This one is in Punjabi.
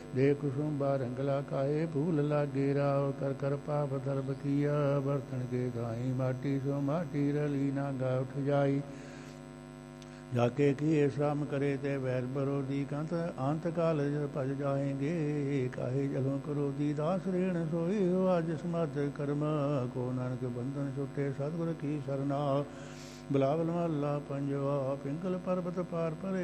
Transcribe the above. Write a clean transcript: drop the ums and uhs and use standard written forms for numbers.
ਦੇ ਕੁਸੁਮ ਬਾਰੰਗਲਾ ਕਾਏ ਭੂਲ ਲਾਗੇ ਰਾਵ ਕਰ ਕਰ ਪਾਪ ਦਰਬ ਕੀਆ ਬਰਤਨ ਕੇ ਧਾਈ ਮਾਟੀ ਸੋ ਮਾਟੀ ਰਲੀ ਨਾ ਗਾ ਉਠ ਜਾਈ ਜਾਕੇ ਕੀਏ ਸ਼ਰਮ ਕਰੇ ਤੇ ਵੈਰ ਬਰੋਦੀ ਕੰਤ ਅੰਤ ਕਾਲ ਭਜ ਜਾਏਂਗੇ ਕਾਹੇ ਜਲੋਂ ਕਰੋਦੀ ਦਾਸ ਰੇਣ ਸੋਈ ਅੱਜ ਸਮਧ ਕਰਮ ਕੋ ਨਾਨਕ ਬੰਧਨ ਛੁਟੇ ਸਤਿਗੁਰ ਕੀ ਸਰਨਾ ਬਲਾਵਲ ਮਹੱਲਾ ਪੰਜਵਾ ਪਿੰਗਲ ਪਰਬਤ ਪਾਰ ਪਰੇ